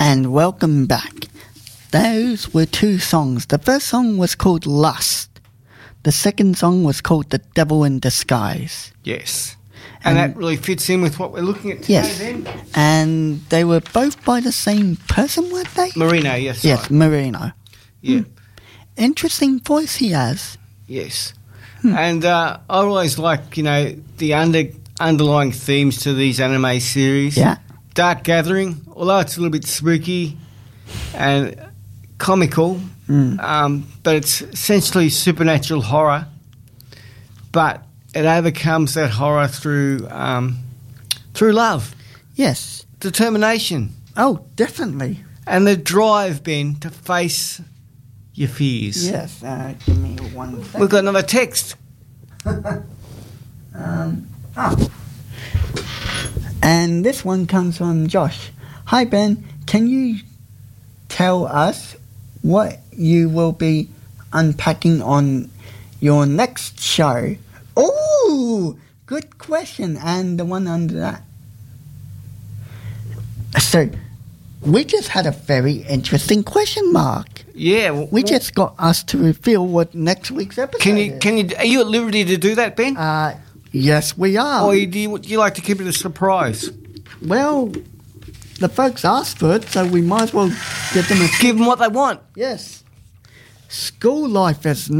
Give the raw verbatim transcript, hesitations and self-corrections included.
and welcome back. Those were two songs. The first song was called Lust. The second song was called The Devil in Disguise. Yes. And, and that really fits in with what we're looking at today, yes. then. And they were both by the same person, weren't they? Marino, yes. Yes, right. Marino. Yeah. Hmm. Interesting voice he has. Yes. Hmm. And uh, I always like, you know, the under underlying themes to these anime series. Yeah. Dark Gathering, although it's a little bit spooky and comical, mm. um, but it's essentially supernatural horror. But it overcomes that horror through um, through love. Yes. Determination. Oh, definitely. And the drive, Ben, to face your fears. Yes. Uh, give me one second. We've got another text. um, oh. And this one comes from Josh. Hi, Ben. Can you tell us what you will be unpacking on your next show? Oh, good question. And the one under that. So, we just had a very interesting question mark. Yeah. Well, we just got us to reveal what next week's episode can you, is. Can you, are you at liberty to do that, Ben? Uh, yes, we are. Or do you, do you like to keep it a surprise? Well, the folks asked for it, so we might as well give them a... Give them what they want. Yes. School life is